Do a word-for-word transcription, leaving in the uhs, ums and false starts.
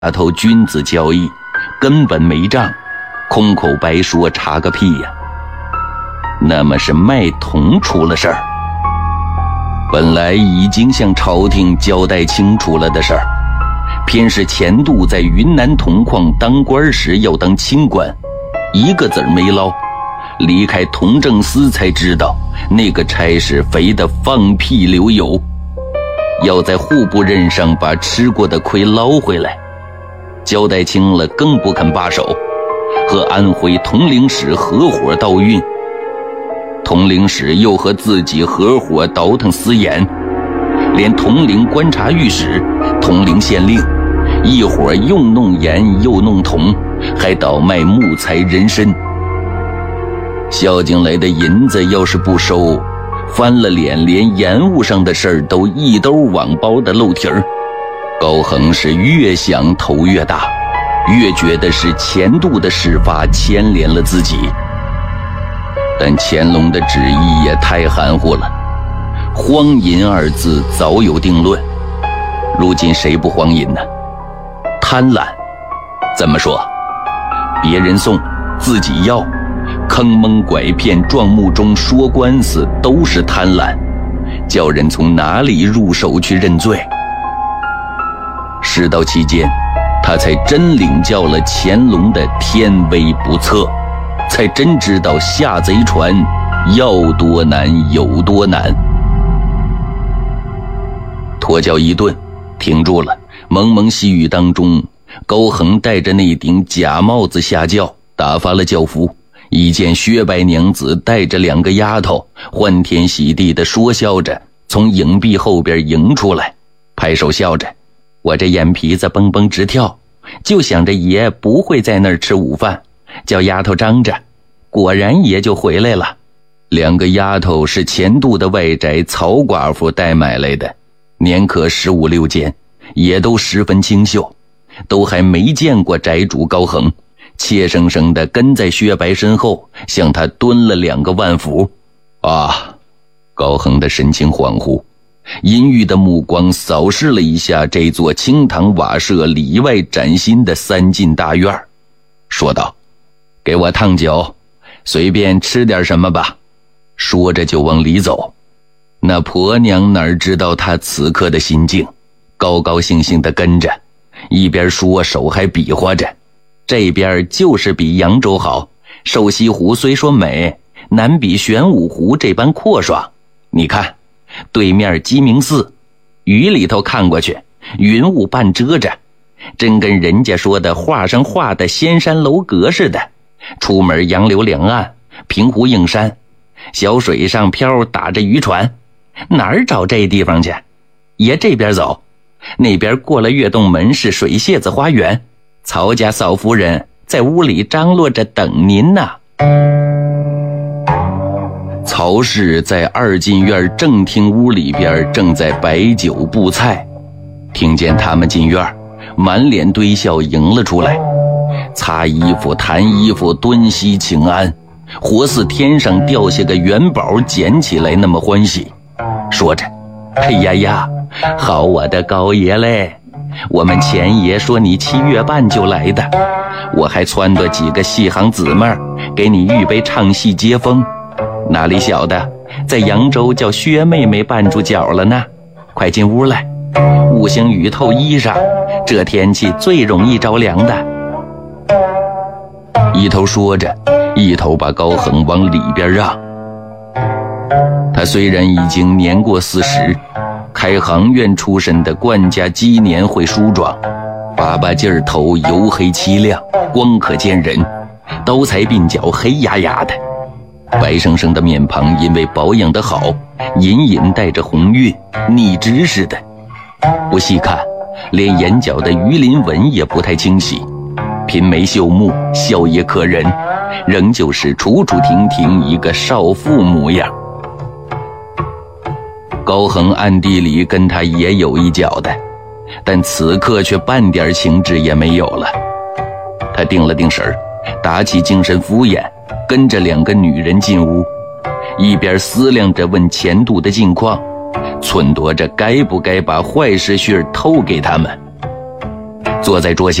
丫头君子交易，根本没账，空口白说查个屁呀！那么是卖铜出了事儿。本来已经向朝廷交代清楚了的事儿，偏是钱度在云南铜矿当官时要当清官，一个子儿没捞，离开铜政司才知道那个差事肥得放屁流油，要在户部任上把吃过的亏捞回来。交代清了更不肯罢手，和安徽铜陵使合伙盗运，铜陵使又和自己合伙倒腾私盐，连铜陵观察御史、铜陵县令一伙又弄盐又弄铜，还倒卖木材人参。孝敬来的银子要是不收，翻了脸连盐务上的事儿都一兜网包的漏题儿。高恒是越想头越大，越觉得是钱度的事发牵连了自己。但乾隆的旨意也太含糊了，荒淫二字早有定论，如今谁不荒淫呢？贪婪，怎么说？别人送，自己要，坑蒙拐骗撞木钟说官司都是贪婪，叫人从哪里入手去认罪？事到期间，他才真领教了乾隆的天威不测，才真知道下贼船要多难有多难。拖脚一顿，停住了。蒙蒙细雨当中，高恒戴着那顶假帽子下轿，打发了轿夫。一见薛白娘子带着两个丫头，欢天喜地地说笑着从影壁后边迎出来，拍手笑着。我这眼皮子蹦蹦直跳，就想着爷不会在那儿吃午饭，叫丫头张着，果然爷就回来了。两个丫头是钱度的外宅曹寡妇带买来的，年可十五六间，也都十分清秀，都还没见过宅主高恒，怯生生地跟在薛白身后，向他蹲了两个万福。啊！高恒的神情恍惚，阴郁的目光扫视了一下这座青堂瓦舍里外崭新的三进大院，说道：给我烫酒，随便吃点什么吧。说着就往里走。那婆娘哪知道他此刻的心境，高高兴兴地跟着，一边说手还比划着，这边就是比扬州好，瘦西湖虽说美，难比玄武湖这般阔爽。你看对面鸡鸣寺，雨里头看过去，云雾半遮着，真跟人家说的画上画的仙山楼阁似的。出门杨柳两岸，平湖映山，小水上漂打着渔船，哪儿找这地方去？爷这边走，那边过了月洞门是水榭子花园，曹家嫂夫人在屋里张罗着等您呢。曹氏在二进院正厅屋里边正在摆酒布菜，听见他们进院，满脸堆笑迎了出来，擦衣服弹衣服敦膝请安，活似天上掉下个元宝捡起来那么欢喜。说着，哎呀呀，好我的高爷嘞，我们前爷说你七月半就来的，我还撺掇几个戏行姊妹给你预备唱戏接风，哪里晓得在扬州叫薛妹妹绊住脚了呢。快进屋来，五行雨透衣裳，这天气最容易着凉的。一头说着，一头把高恒往里边让。他虽然已经年过四十，开行院出身的冠家鸡年会梳妆，把把劲儿头黝黑凄亮，光可见人，刀裁鬓角黑压压的，白生生的面庞因为保养得好，隐隐带着红晕，腻脂似的。不细看，连眼角的鱼鳞纹也不太清晰，颦眉秀目，笑靥可人，仍旧是楚楚婷婷一个少妇模样。高恒暗地里跟他也有一脚的，但此刻却半点情致也没有了。他定了定神儿，打起精神敷衍，跟着两个女人进屋，一边思量着问钱度的近况，忖度着该不该把坏事讯透给他们。 坐在桌下